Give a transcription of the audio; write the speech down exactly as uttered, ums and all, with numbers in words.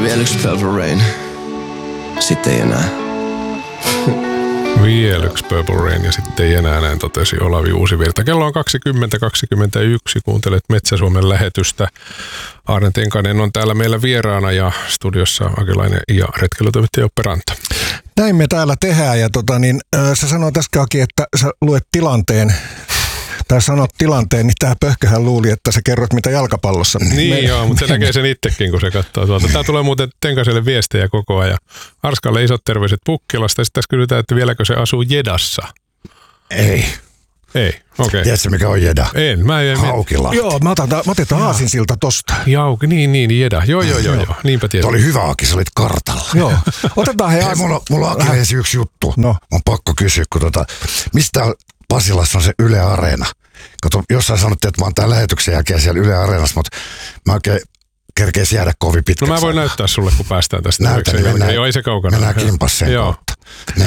Vielä yksi Purple Rain. Sitten ei enää. Vielä yksi Purple Rain ja sitten ei enää, näin totesi Olavi Uusivirta. Kello on kaksikymmentä kaksikymmentäyksi. Kuuntelet Metsä-Suomen lähetystä. Aarne Tenkanen on täällä meillä vieraana ja studiossa Akilainen ja retkeilytoimittaja Joppe Ranta. Näin me täällä tehdään ja tota, niin, äh, sä sanoit äskenkin, että sä luet tilanteen. Tai sanot tilanteen, niin tää pöhköhän luuli, että sä kerrot mitä jalkapallossa. Niin me, joo, mutta se näkee sen itsekin, kun se katsoo tuolta. Tää tulee muuten Tenkaselle viestejä koko ajan. Arskalle isot terveiset Pukkilasta. Sitten tässä kysytään, että vieläkö se asuu Jedassa. Ei. Ei, okei. Okay. Tiedätkö mikä on Jeda? En, mä en. Haukila. Joo, mä otan, mä otetaan aasinsilta tosta. Jauki, niin, niin, Jeda. Joo, joo, joo, joo. Niinpä tiedän. Tuo oli hyvä, Aki, sä olit kartalla. Joo, otetaan he Hei, mulla, mulla on Aki yksi juttu. No. On pakko kysyä, kun tota, mistä Pasilassa on se Yle Areena? Kato, jossain sanottiin, että mä oon tää lähetyksen jälkeen siellä Yle Areenassa, mutta mä oikein kerkeis jäädä kovin pitkäksi. No mä voin näyttää sulle, kun päästään tästä. Näytä, niin mennään, joo, ei se kaukana. mennään kimpasseen kautta.